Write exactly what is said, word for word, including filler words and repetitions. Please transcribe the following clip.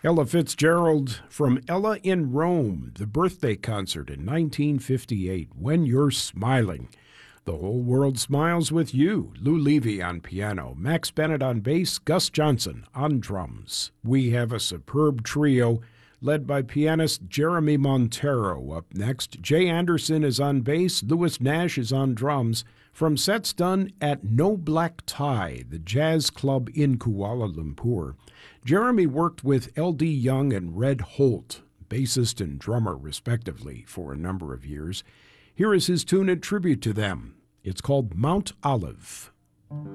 Ella Fitzgerald from Ella in Rome, the birthday concert in nineteen fifty-eight, When You're Smiling. The whole world smiles with you. Lou Levy on piano, Max Bennett on bass, Gus Johnson on drums. We have a superb trio led by pianist Jeremy Montero. Up next, Jay Anderson is on bass, Louis Nash is on drums, from sets done at No Black Tie, the jazz club in Kuala Lumpur. Jeremy worked with L D Young and Red Holt, bassist and drummer respectively, for a number of years. Here is his tune in tribute to them. It's called Mount Olive.